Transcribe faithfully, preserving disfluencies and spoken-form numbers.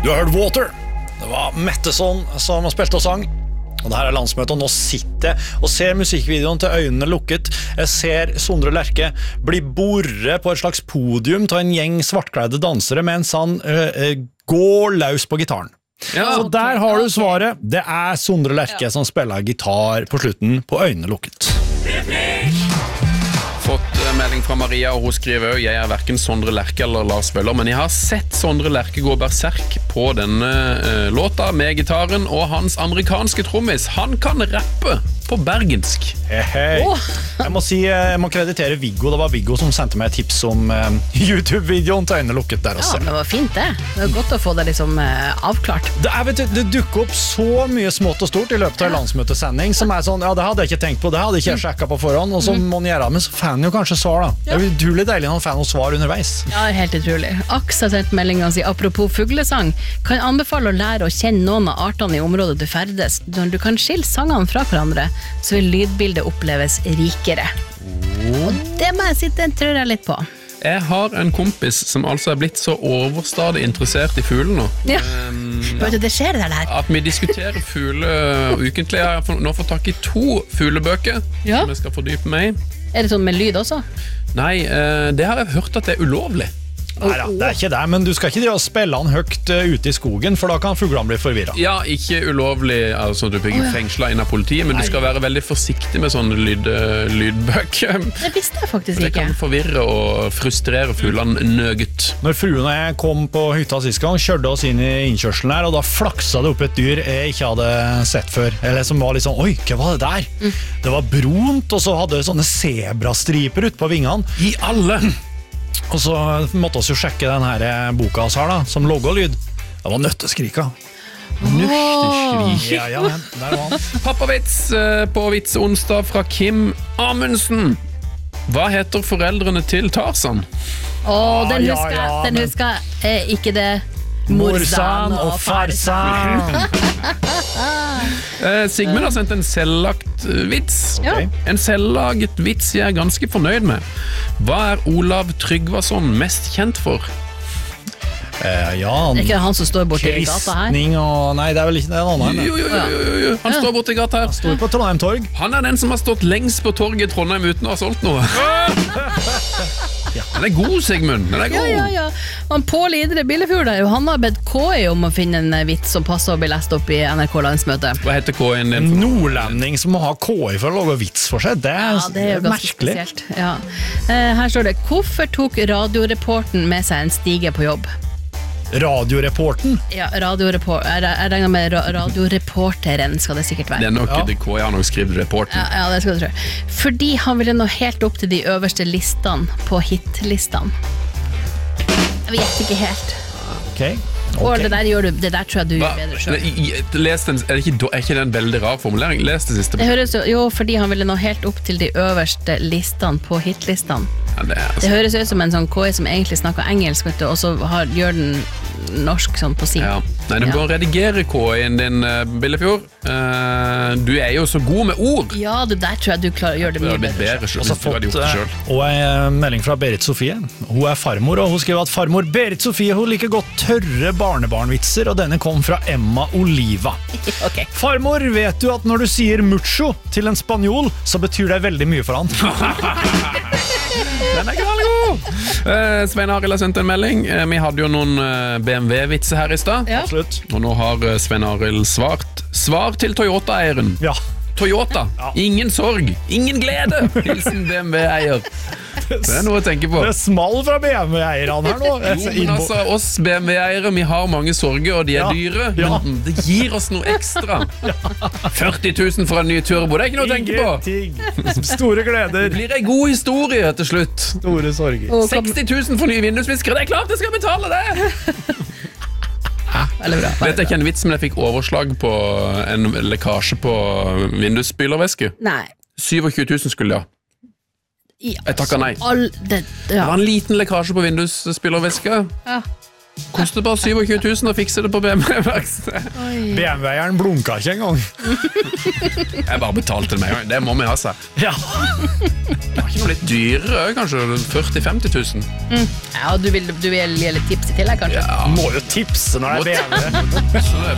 Du har hørt Water. Det var Metteson som spilte og sang. Og det her er landsmøtet, og nå sitter jeg og ser musikkvideoen til øynene lukket. Jeg ser Sondre Lerche bli borret på et slags podium til en gjeng svartkledde dansere mens han øh, øh, går løs på gitaren. Ja, så der har du svaret. Det er Sondre Lerche som spiller gitar på slutten på øynene lukket. Fått melding fra Maria, og hun skriver jeg er hverken Sondre Lerche eller Lars Vøller, men jeg har sett Sondre Lerche gå berserk på denne uh, låta med gitaren, og hans amerikanske trommis, han kan rappe på bergensk. Hei, hei. Oh. Jeg må si, jeg må kreditere Viggo. Det var Viggo som sendte meg et tips om uh, YouTube-videoen til øynene lukket der også. Ja, det var fint det. Det var godt å få det liksom uh, avklart. Det, er, vet du, det dukker opp så mye smått og stort i løpet av ja. landsmøtesending som er sånn, ja, det hadde jeg ikke tenkt på, det hadde ikke jeg sjekket på forhånd, og så mm. må man gjøre det, men så fan jo kanskje svar da. Ja. Det er utrolig deilig når fan og svar underveis. Ja, helt utrolig. Aks har sendt meldingen og sier, apropos fuglesang, kan anbefale å lære å kjenne noen av artene i området du ferdes. Når du kan skille sangene fra hverandre, så vil lydbildet oppleves rikere. Oh. Og det må jeg sitte, tror jeg litt på. Jeg har en kompis som altså er blitt så overstadig interessert i fuglen nå. Ja, um, vet du, det skjer det der. At vi diskuterer fugle ukentlig. Jeg har nå fått tak i to fuglebøker ja. som jeg skal fordype meg i. Er det sånn med lyd også? Nei, det har jeg hørt at det er ulovlig. Neida, det er ikke det, men du skal ikke drive og spille han høyt uh, ute i skogen, for da kan fuglene bli forvirret. Ja, ikke ulovlig, altså du blir oh, ja. fengslet inn av politiet, men Nei. du skal være veldig forsiktig med sånne lyd, uh, lydbøker. Det visste jeg faktisk det ikke. Det kan forvirre og frustrere fuglene nøget. Når fruen og jeg kom på hytta sist gang, kjørte oss inn i innkjørselen her, og da flaksa det opp et dyr jeg ikke hadde sett før. Eller som var litt sånn, oi, hva var det der? Mm. Det var brunt, og så hadde det sånne zebrastriper ut på vingene. I alle! Og så måtte vi jo sjekke den her boka oss her da, som logget lyd. Det var nøtteskrika. Nøtteskrik? Ja, ja, der var han. Pappavits på Vits onsdag fra Kim Amundsen. Hva heter foreldrene til Tarzan? Åh, den husker jeg, den husker jeg. Eh, ikke det Morsan og Farsan. eh, Sigmund har sendt en selvlagt vits. Okay. En selvlaget vits jeg er ganske fornøyd med. Hva er Olav Tryggvason mest kjent for? Eh, ja, han, det er ikke han som står borte i gata her? Og, nei, det er vel ikke det er en annen. Jo, jo, jo, jo, jo. Han ja. står borte i gata her. Han står på Trondheim Torg. Han er den som har stått lengst på torget i Trondheim uten å ha solgt noe. Ja. Den er god, Sigmund. Den er god. Ja, ja, ja. Han Pål Idre Billefjord der, han har bedt K I om å finne en vits som passer å bli lest opp i N R K-landsmøtet. Hva heter K I-en din? En nordlending som må ha K I for å lage vits for seg. Det er, ja, det er jo ganske merkelig. Spesielt. Ja. Her står det, hvorfor tok radioreporten med seg en stige på jobb? Radioreporten? Ja, radioreporten. Jeg, jeg regner med ra radioreporteren skal det sikkert være. Det er nok ja. det K I har nok skrevet reporten. Ja, ja, det skal du tro. Fordi han ville nå helt opp til de øverste listene på hitlistene. Jeg vet ikke helt. Ok. Og okay. det, der gjør du, det der tror jeg du gjør bedre selv. Les den, er, det ikke, er ikke det en veldig rar formulering? Les det siste. Det høres jo, jo, fordi han ville nå helt opp til de øverste listene på hitlistene. Ja, det, altså. Det høres ut som en sånn K I som egentlig snakker engelsk, vet du, og så har, gjør den norsk sånn på sin. Ja. Nei, du må ja. redigere K I-en din, uh, Billefjord. Uh, du er jo så god med ord. Ja, det der tror jeg du klarer å gjøre det mye bedre. bedre selv. Også fått, uh, og en melding fra Berit Sofie. Hun er farmor, og hun skriver at farmor Berit Sofie, hun liker godt tørre barnebarnvitser, og denne kom fra Emma Oliva. Okay. Farmor, vet du at når du sier mucho til en spanjol, så betyr det veldig mye for han. Den er knallgod! Uh, Svein Arild har sendt en melding. Uh, vi hadde jo noen uh, B M W-vitser her i sted. Ja. Og nå har uh, Svein Arild svart. Svar til Toyota-eieren. Ja. Toyota. Ja. Ingen sorg, ingen glede. Hilsen B M W-eier. Det er noe å tenke på. Det er small fra B M W-eierne her nå. Jo, men altså, oss B M W-eiere, vi har mange sorger, og de er ja. dyre. Ja. Men det gir oss noe ekstra. Ja. førti tusen for en ny turbo, det er ikke noe å tenke på. Ingenting. Store gleder. Det blir en god historie til slutt. Store sorger. seksti tusen for nye vindusviskere, det er klart jeg skal betale det! Veldig bra. Vet jeg ikke en vits, men jeg fikk overslag på en lekkasje på vindusspylervæske. Nei. tjuesju tusen skulle jeg. Ja, jeg takker nei. All det, ja. Det var en liten lekkasje på vindusspylervæske. Ja. Kostet bare tjuesju tusen å fikse det på B M W-verksted. B M W-eren blunka ikke engang. Jeg bare betalte det med en gang. Det må vi ha seg. Ja. Det var ikke noe litt dyrere, kanskje førti til femti tusen. Mm. Ja, du vil, du vil gi litt tips i tillegg, kanskje? Ja, Må jo tipse når det er B M W. så det